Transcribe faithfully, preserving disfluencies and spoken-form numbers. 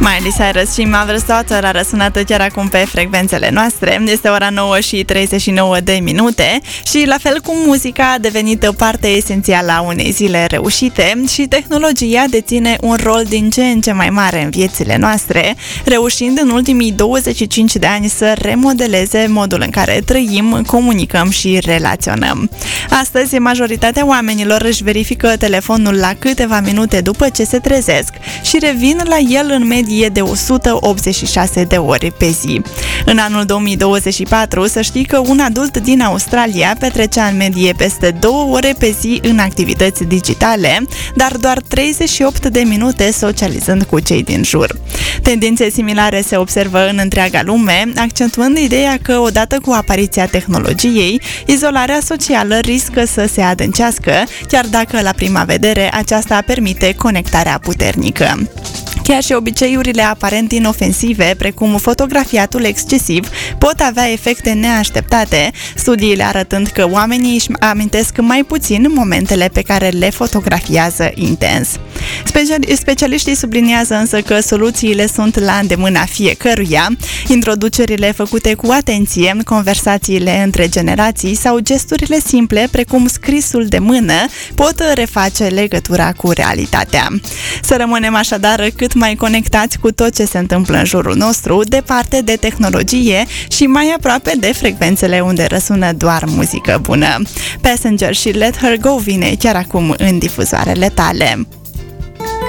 Miley Cyrus și Mother's Daughter a răsunat chiar acum pe frecvențele noastre. Este ora nouă și treizeci și nouă de minute și la fel cum muzica a devenit o parte esențială a unei zile reușite și tehnologia deține un rol din ce în ce mai mare în viețile noastre, reușind în ultimii douăzeci și cinci de ani să remodeleze modul în care trăim, comunicăm și relaționăm. Astăzi, majoritatea oamenilor își verifică telefonul la câteva minute după ce se trezesc și revin la el în medie de o sută optzeci și șase de ori pe zi. În anul două mii douăzeci și patru, să știi că un adult din Australia petrecea în medie peste două ore pe zi în activități digitale, dar doar treizeci și opt de minute socializând cu cei din jur. Tendințe similare se observă în întreaga lume, accentuând ideea că odată cu apariția tehnologiei, izolarea socială riscă să se adâncească, chiar dacă la prima vedere aceasta permite conectarea puternică. Chiar și obiceiurile aparent inofensive, precum fotografiatul excesiv, pot avea efecte neașteptate, studiile arătând că oamenii își amintesc mai puțin momentele pe care le fotografiază intens. Specialiștii subliniază însă că soluțiile sunt la îndemâna fiecăruia. Introducerile făcute cu atenție, conversațiile între generații sau gesturile simple, precum scrisul de mână, pot reface legătura cu realitatea. Să rămânem așadar cât mai conectați cu tot ce se întâmplă în jurul nostru, departe de tehnologie și mai aproape de frecvențele unde răsună doar muzică bună. Passenger și Let Her Go vine chiar acum în difuzoarele tale.